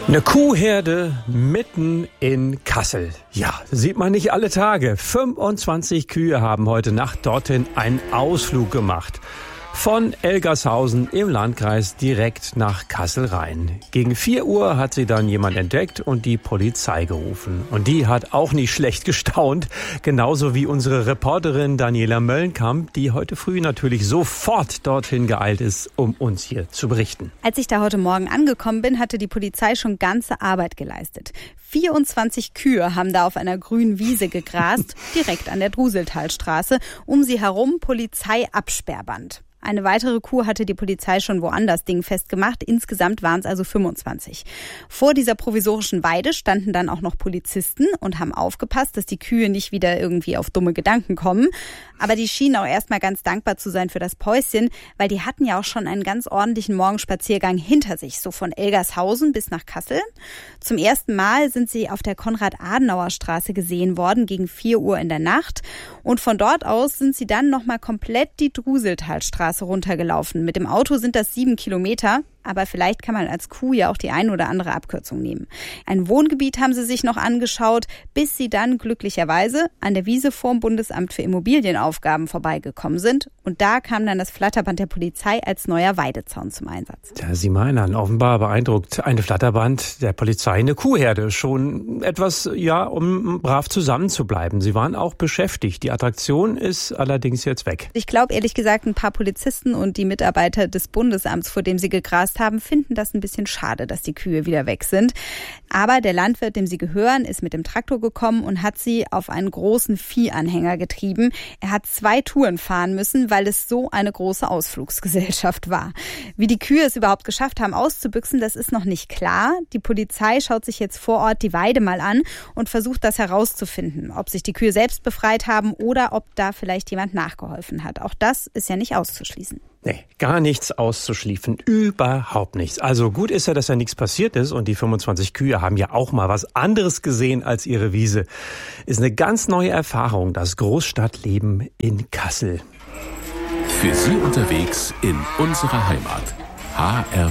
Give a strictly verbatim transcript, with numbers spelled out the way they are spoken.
Eine Kuhherde mitten in Kassel. Ja, sieht man nicht alle Tage. fünfundzwanzig Kühe haben heute Nacht dorthin einen Ausflug gemacht. Von Elgershausen im Landkreis direkt nach Kassel rein. Gegen vier Uhr hat sie dann jemand entdeckt und die Polizei gerufen. Und die hat auch nicht schlecht gestaunt. Genauso wie unsere Reporterin Daniela Möllenkamp, die heute früh natürlich sofort dorthin geeilt ist, um uns hier zu berichten. Als ich da heute Morgen angekommen bin, hatte die Polizei schon ganze Arbeit geleistet. vierundzwanzig Kühe haben da auf einer grünen Wiese gegrast, direkt an der Druseltalstraße. Um sie herum Polizeiabsperrband. Eine weitere Kuh hatte die Polizei schon woanders dingfest gemacht. Insgesamt waren es also fünfundzwanzig. Vor dieser provisorischen Weide standen dann auch noch Polizisten und haben aufgepasst, dass die Kühe nicht wieder irgendwie auf dumme Gedanken kommen. Aber die schienen auch erstmal ganz dankbar zu sein für das Päuschen, weil die hatten ja auch schon einen ganz ordentlichen Morgenspaziergang hinter sich, so von Elgershausen bis nach Kassel. Zum ersten Mal sind sie auf der Konrad-Adenauer-Straße gesehen worden, gegen vier Uhr in der Nacht. Und von dort aus sind sie dann nochmal komplett die Druseltalstraße runtergelaufen. Mit dem Auto sind das sieben Kilometer, aber vielleicht kann man als Kuh ja auch die ein oder andere Abkürzung nehmen. Ein Wohngebiet haben sie sich noch angeschaut, bis sie dann glücklicherweise an der Wiese vorm Bundesamt für Immobilienaufgaben vorbeigekommen sind. Und da kam dann das Flatterband der Polizei als neuer Weidezaun zum Einsatz. Ja, Sie meinen, offenbar beeindruckt eine Flatterband der Polizei eine Kuhherde. Schon etwas, ja, um brav zusammenzubleiben. Sie waren auch beschäftigt. Die Attraktion ist allerdings jetzt weg. Ich glaube ehrlich gesagt, ein paar Polizisten und die Mitarbeiter des Bundesamts, vor dem sie gegrast haben, finden das ein bisschen schade, dass die Kühe wieder weg sind. Aber der Landwirt, dem sie gehören, ist mit dem Traktor gekommen und hat sie auf einen großen Viehanhänger getrieben. Er hat zwei Touren fahren müssen, weil es so eine große Ausflugsgesellschaft war. Wie die Kühe es überhaupt geschafft haben, auszubüchsen, das ist noch nicht klar. Die Polizei schaut sich jetzt vor Ort die Weide mal an und versucht das herauszufinden, ob sich die Kühe selbst befreit haben oder ob da vielleicht jemand nachgeholfen hat. Auch das ist ja nicht auszuschließen. Nee, gar nichts auszuschließen, überhaupt nichts. Also gut ist ja, dass ja nichts passiert ist und die fünfundzwanzig Kühe haben ja auch mal was anderes gesehen als ihre Wiese. Ist eine ganz neue Erfahrung, das Großstadtleben in Kassel. Für Sie unterwegs in unserer Heimat. H R